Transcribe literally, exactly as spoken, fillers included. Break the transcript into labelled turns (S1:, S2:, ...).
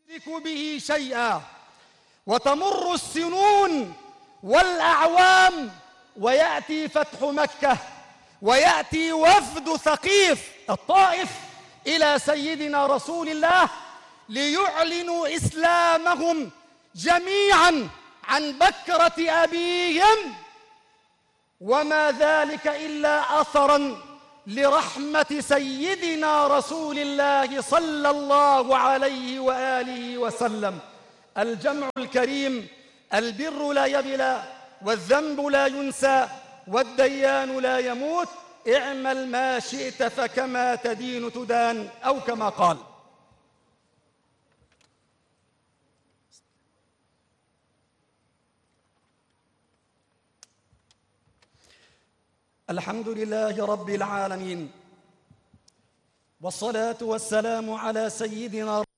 S1: يشرك به شيئا، وتمر السنون والأعوام ويأتي فتح مكة، ويأتي وفد ثقيف الطائف إلى سيدنا رسول الله ليعلنوا إسلامهم جميعا عن بكرة أبيهم، وما ذلك إلا أثرا لرحمة سيدنا رسول الله صلى الله عليه وآله وسلم. الجمع الكريم: البر لا يبلى، والذنب لا ينسى، والديان لا يموت، اعمل ما شئت فكما تدين تدان، أو كما قال. الحمد لله رب العالمين، والصلاة والسلام على سيدنا